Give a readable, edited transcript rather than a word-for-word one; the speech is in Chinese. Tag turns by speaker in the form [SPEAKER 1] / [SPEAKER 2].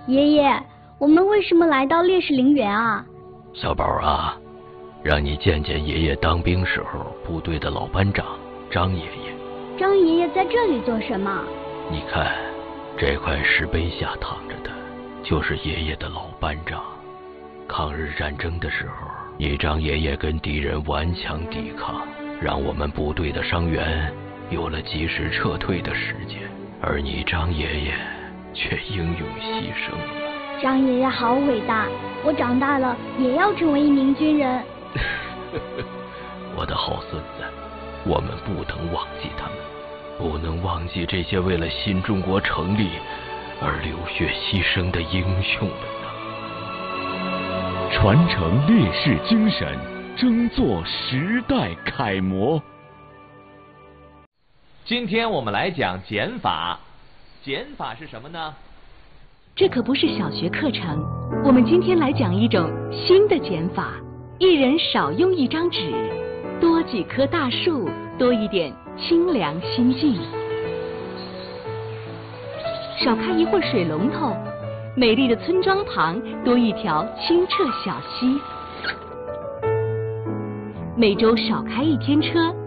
[SPEAKER 1] 爷爷，我们为什么来到烈士陵园啊？
[SPEAKER 2] 小宝啊，让你见见爷爷当兵时候部队的老班长张爷爷。
[SPEAKER 1] 张爷爷在这里做什么？
[SPEAKER 2] 你看，这块石碑下躺着的，就是爷爷的老班长。抗日战争的时候，你张爷爷跟敌人顽强抵抗，让我们部队的伤员有了及时撤退的时间，而你张爷爷却英勇牺牲了。
[SPEAKER 1] 张爷爷好伟大，我长大了也要成为一名军人。
[SPEAKER 2] 我的好孙子，我们不能忘记他们，不能忘记这些为了新中国成立而流血牺牲的英雄们呐！
[SPEAKER 3] 传承烈士精神，争做时代楷模。
[SPEAKER 4] 今天我们来讲减法。减法是什么呢？
[SPEAKER 5] 这可不是小学课程，我们今天来讲一种新的减法：一人少用一张纸，多几棵大树，多一点清凉心境。少开一会儿水龙头，美丽的村庄旁多一条清澈小溪。每周少开一天车，